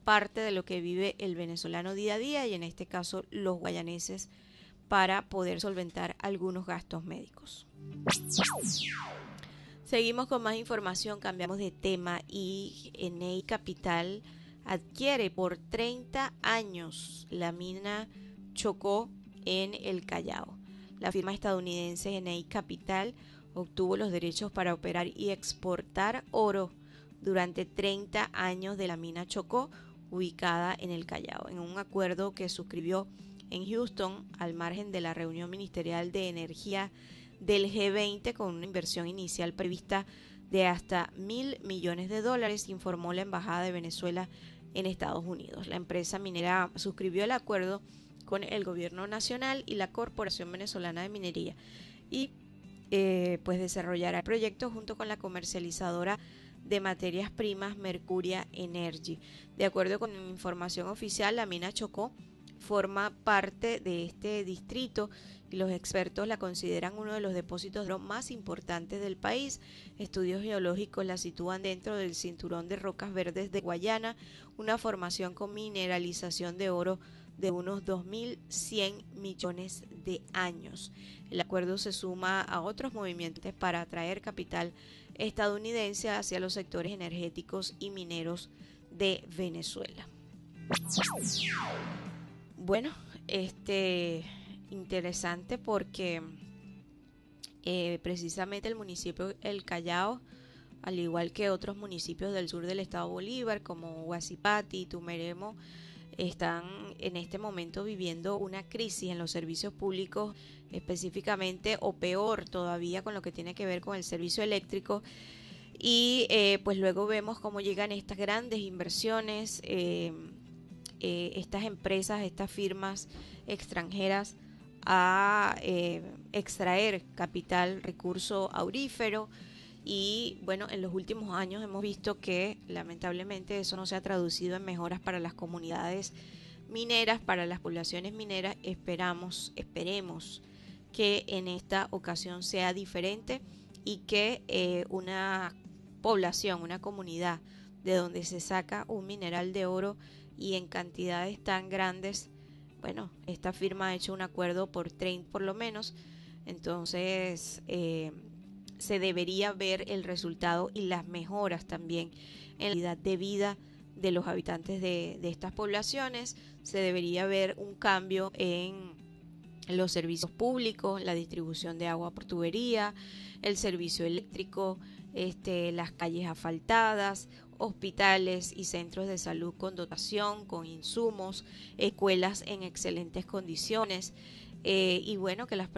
parte de lo que vive el venezolano día a día y en este caso los guayaneses para poder solventar algunos gastos médicos. Seguimos con más información, cambiamos de tema y Enei Capital adquiere por 30 años la mina Chocó en el Callao. La firma estadounidense Enei Capital obtuvo los derechos para operar y exportar oro durante 30 años de la mina Chocó, ubicada en el Callao, en un acuerdo que suscribió en Houston al margen de la reunión ministerial de energía del G20 con una inversión inicial prevista de hasta $1.000 millones, informó la Embajada de Venezuela en Estados Unidos. La empresa minera suscribió el acuerdo con el gobierno nacional y la Corporación Venezolana de Minería y pues desarrollará el proyecto junto con la comercializadora de materias primas Mercuria Energy. De acuerdo con información oficial, la mina Chocó forma parte de este distrito y los expertos la consideran uno de los depósitos de oro más importantes del país. Estudios geológicos la sitúan dentro del cinturón de rocas verdes de Guayana, una formación con mineralización de oro de unos 2.100 millones de años. El acuerdo se suma a otros movimientos para atraer capital estadounidense hacia los sectores energéticos y mineros de Venezuela. Bueno, interesante porque precisamente el municipio El Callao, al igual que otros municipios del sur del estado Bolívar como Huasipati y Tumeremo, están en este momento viviendo una crisis en los servicios públicos, específicamente o peor todavía con lo que tiene que ver con el servicio eléctrico. Y pues luego vemos cómo llegan estas grandes inversiones, estas empresas, estas firmas extranjeras a extraer capital, recurso aurífero. Y bueno, en los últimos años hemos visto que lamentablemente eso no se ha traducido en mejoras para las comunidades mineras, para las poblaciones mineras. Esperemos que en esta ocasión sea diferente y que una población, una comunidad de donde se saca un mineral de oro y en cantidades tan grandes, bueno, esta firma ha hecho un acuerdo por 30 por lo menos, entonces se debería ver el resultado y las mejoras también en la calidad de vida de los habitantes de estas poblaciones. Se debería ver un cambio en los servicios públicos, la distribución de agua por tubería, el servicio eléctrico, las calles asfaltadas, hospitales y centros de salud con dotación, con insumos, escuelas en excelentes condiciones y bueno, que las